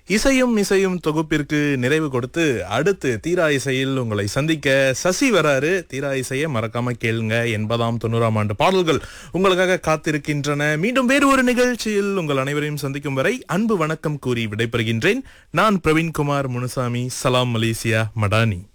இசையும் இசையும் தொகுப்பிற்கு நிறைவு கொடுத்து அடுத்து தீரா இசையில் உங்களை சந்திக்க சசி வராரு. தீரா இசையை மறக்காம கேளுங்க. 80ஆம் 90ஆம் ஆண்டு பாடல்கள் உங்களுக்காக காத்திருக்கின்றன. மீண்டும் வேறு ஒரு நிகழ்ச்சியில் உங்கள் அனைவரையும் சந்திக்கும் வரை அன்பு வணக்கம் கூறி விடைபெறுகின்றேன். நான் பிரவீன்குமார் முனுசாமி. சலாம் மலேசியா மடானி.